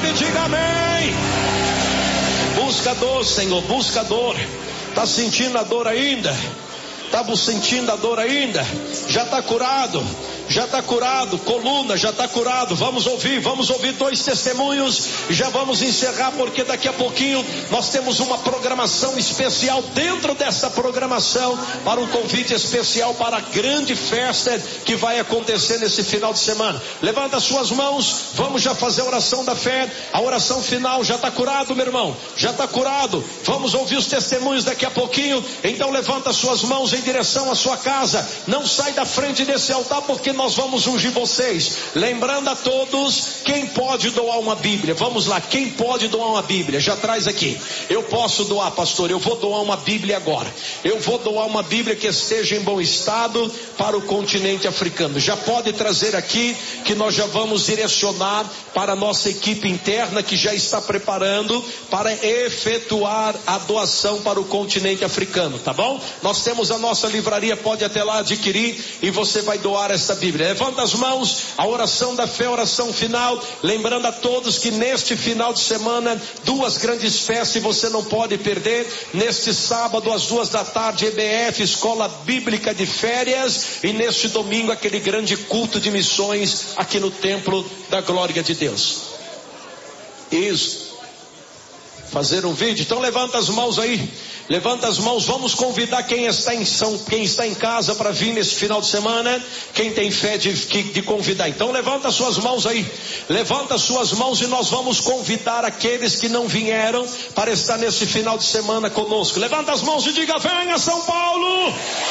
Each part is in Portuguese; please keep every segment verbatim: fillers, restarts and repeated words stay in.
recebe, diga amém. Busca dor, Senhor, busca dor. Está sentindo a dor ainda? Estava sentindo a dor ainda? Já está curado? Já está curado, coluna já está curado. Vamos ouvir, vamos ouvir dois testemunhos e já vamos encerrar, porque daqui a pouquinho nós temos uma programação especial. Dentro dessa programação, para um convite especial para a grande festa que vai acontecer nesse final de semana. Levanta as suas mãos, vamos já fazer a oração da fé. A oração final. Já está curado, meu irmão? Já está curado. Vamos ouvir os testemunhos daqui a pouquinho. Então levanta as suas mãos em direção à sua casa. Não sai da frente desse altar, porque nós vamos ungir vocês. Lembrando a todos, quem pode doar uma Bíblia? Vamos lá, quem pode doar uma Bíblia? Já traz aqui. Eu posso doar, pastor, eu vou doar uma Bíblia agora. Eu vou doar uma Bíblia que esteja em bom estado para o continente africano. Já pode trazer aqui, que nós já vamos direcionar para a nossa equipe interna, que já está preparando para efetuar a doação para o continente africano, tá bom? Nós temos a nossa livraria, pode até lá adquirir e você vai doar essa Bíblia. Levanta as mãos, a oração da fé, a oração final. Lembrando a todos que neste final de semana, duas grandes festas você não pode perder. Neste sábado, às duas da tarde, E B F, Escola Bíblica de Férias. E neste domingo, aquele grande culto de missões aqui no Templo da Glória de Deus. Isso. Fazer um vídeo. Então levanta as mãos aí. Levanta as mãos, vamos convidar quem está em, São, quem está em casa para vir nesse final de semana. Quem tem fé de, de convidar. Então levanta as suas mãos aí. Levanta as suas mãos e nós vamos convidar aqueles que não vieram para estar nesse final de semana conosco. Levanta as mãos e diga: venha São Paulo.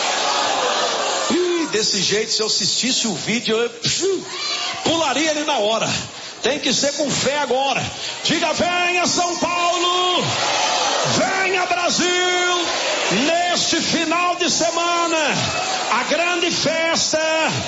Ih, desse jeito, se eu assistisse o vídeo, eu pularia ele na hora. Tem que ser com fé agora. Diga: venha São Paulo. Venha Brasil. Neste final de semana, a grande festa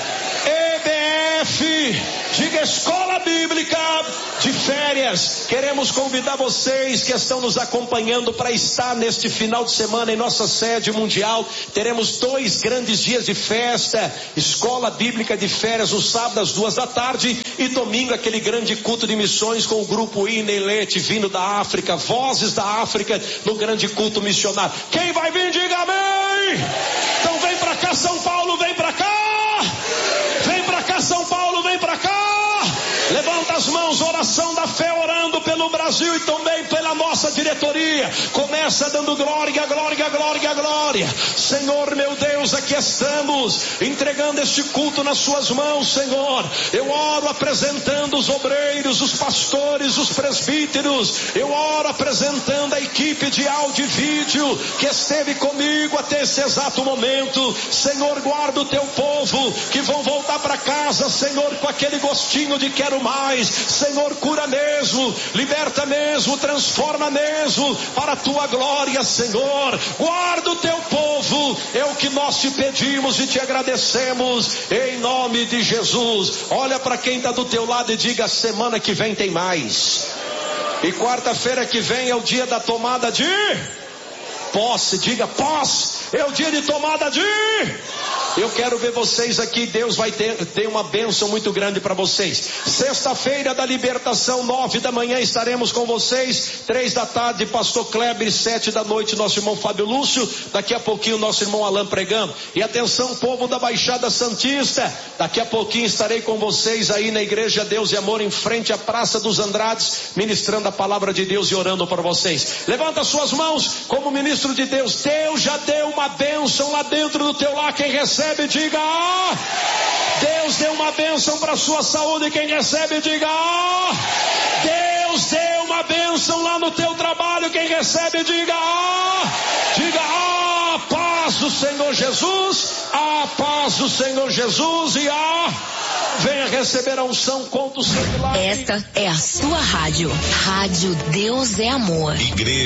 E B F, diga Escola Bíblica de Férias. Queremos convidar vocês que estão nos acompanhando para estar neste final de semana em nossa sede mundial. Teremos dois grandes dias de festa, Escola Bíblica de Férias, no sábado às duas da tarde e domingo aquele grande culto de missões com o grupo Inelete vindo da África, Vozes da África no grande culto missionário. Quem vai vir, diga amém. Então vem pra cá São Paulo, vem pra cá. Vem pra cá São Paulo, vem pra cá. Levanta as mãos, oração da fé, orando pelo Brasil e também pela nossa diretoria. Começa dando glória, glória, glória, glória. Senhor meu Deus, aqui estamos entregando este culto nas suas mãos, Senhor. Eu oro apresentando os obreiros, os pastores, os presbíteros. Eu oro apresentando a equipe de áudio e vídeo que esteve comigo até esse exato momento. Senhor, guarda o teu povo que vão voltar para casa, Senhor, com aquele gostinho de quero mais. Senhor, cura mesmo, liberta mesmo, transforma mesmo para a tua glória, Senhor. Guarda o teu povo, é o que nós te pedimos e te agradecemos em nome de Jesus. Olha para quem está do teu lado e diga: semana que vem tem mais. E quarta-feira que vem é o dia da tomada de posse. Diga posse. É o dia de tomada de. Eu quero ver vocês aqui. Deus vai ter, ter uma bênção muito grande para vocês. Sexta-feira da libertação, nove da manhã estaremos com vocês. Três da tarde, pastor Kleber. Sete da noite, nosso irmão Fábio Lúcio. Daqui a pouquinho, nosso irmão Alain pregando. E atenção, povo da Baixada Santista, daqui a pouquinho estarei com vocês aí na Igreja Deus e Amor, em frente à Praça dos Andrades, ministrando a palavra de Deus e orando para vocês. Levanta suas mãos como ministro de Deus. Deus já deu uma bênção lá dentro do teu lar. Quem recebe, diga ah. Deus deu uma bênção para a sua saúde. Quem recebe, diga ah. Deus deu uma bênção lá no teu trabalho. Quem recebe, diga ah. Diga ah. A paz do Senhor Jesus, a paz do Senhor Jesus e a venha receber a unção com o celular. Esta é a sua rádio. Rádio Deus é Amor. Igreja